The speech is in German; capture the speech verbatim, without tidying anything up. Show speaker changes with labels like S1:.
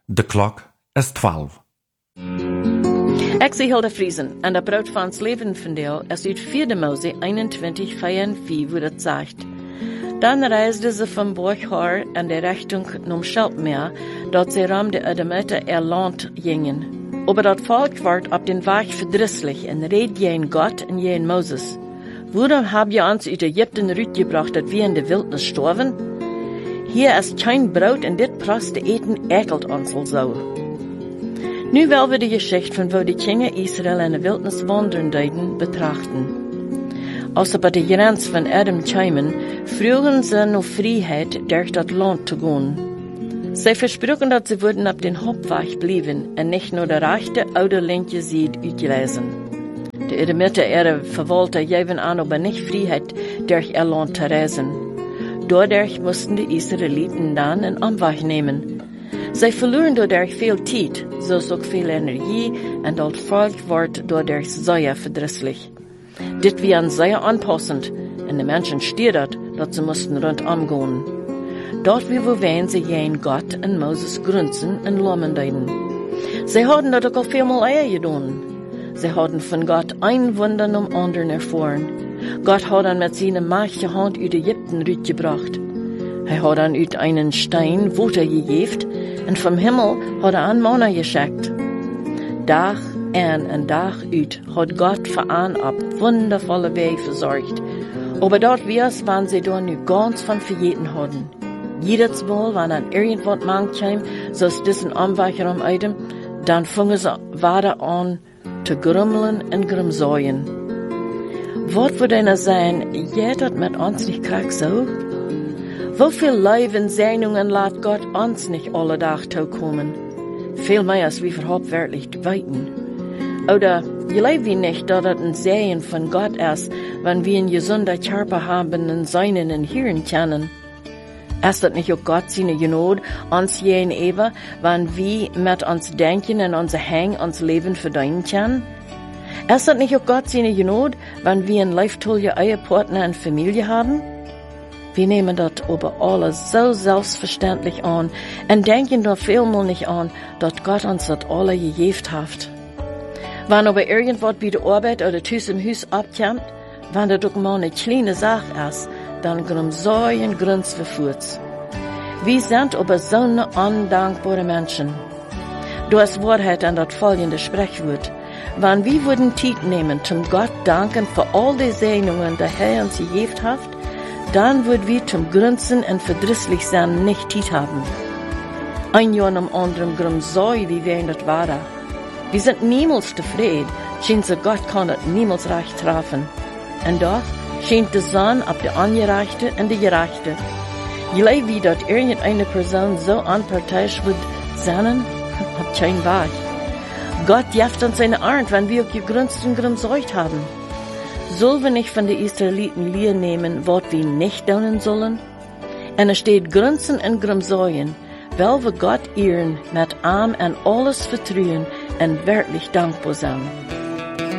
S1: De klok is twaalf.
S2: Ik zie Hilde Friesen en de brood van het leven van deel is uit vierde Mose eenentwintig, vier en vier, wo dat zegt. Dann reisde sie vom Borchhor in die Richtung zum Schelpmeer, dort sie rum die Edomiter ihr Land gingen. Aber das Volk ward auf den Weg verdrisslich und red jen Gott und jen Moses. Warum habt ihr uns aus Ägypten rütgebracht, dass wir in der Wildnis storben? Hier ist kein Brot und dit proste eten ekelt uns so. Nu wollen wir die Geschichte von wo die Kinder Israel in der Wildnis wandern deuten betrachten. Als sie bei der Grenze von Edom kamen, frugen sie noch Freiheit, durch das Land zu gehen. Sie versprachen, dass sie würden auf den Hauptweg bleiben und nicht nur der rechte oder linke Seite ausgelesen. Die Edomiter, ihre Verwalter, gaben an, aber nicht Freiheit, durch ihr Land zu reisen. Dadurch mussten die Israeliten dann einen Umweg nehmen. Sie verloren dadurch viel Zeit, so auch viel Energie, und das Volk ward dadurch sehr verdrisslich. Dit wie sehr anpassend, und die Menschen stierdet, dass sie mussten rundum gehen. Dort wie wo wen sie jen Gott und Moses grunzen und lommen deuten. Sie hatten das auch vielmal eher getan. Sie hatten von Gott ein Wunder um anderen erfahren. Gott hat dann mit seiner mächtigen Hand aus Ägypten rausgebracht. Er hat dann aus einen Stein Wasser gegeben und vom Himmel hat er an Manna geschickt. Tag ein und Tag uit hat Gott für an ab wundervolle Wege versorgt. Aber dort wie es, wann sie da nu ganz von vergeten hatten. Jedes Mal, wenn dann irgendwas mangt kam, so ist diesen Umweg rum Eidem, dann fingen sie weiter an zu grummeln und grumsäuen. Was würde einer sein, geht das mit uns nicht krack so? Wieviel Leben Segnungen lässt Gott uns nicht alle Tag zukommen? Viel mehr als wir überhaupt wirklich weiten. Oder glauben wir nicht, dass das ein Segen von Gott ist, wenn wir einen gesunden Körper haben und seinen und Hirn kennen? Ist das nicht auch Gott seine Gnade uns jeden Eber, wenn wir mit uns denken und unser Hang uns Leben verdienen können? Ist das nicht auch Gott seine Gnade, wenn wir ein leibtolliger Ehepartner und Familie haben? Wir nehmen das aber alles so selbstverständlich an und denken da vielmal nicht an, dass Gott uns das alle gegeben hat. Wenn aber irgendwas bei der Arbeit oder Tüß im Haus abkommt, wenn das doch mal eine kleine Sache ist, dann grumsäuen Grunz wir fort. Wir sind aber so eine undankbare Menschen. Du hast Wahrheit an das folgende Sprichwort. Wenn wir würden Zeit nehmen, zum Gott danken für all die Segnungen, die er uns gegeben hat, dann würden wir zum Grunzen und verdrisslich sein nicht Zeit haben. Ein Jahr am anderen grumsäu, wie wir in das war. Wir sind niemals zufrieden, scheint so Gott kann das niemals recht treffen. Und doch scheint die Sonne auf der Ungerechte und die Gerechte. Glaubt wie, dass irgendeine Person so unparteiisch wird sein, hat kein Weg. Gott gibt uns seine Art, wenn wir gegrunzt und grumsäut haben. Sollen wir nicht von den Israeliten Lehr nehmen, was wir nicht tun sollen? Und es steht grunzen und grumsäuen, weil wir Gott ehren, mit Arm und alles vertrauen und wirklich dankbar sein.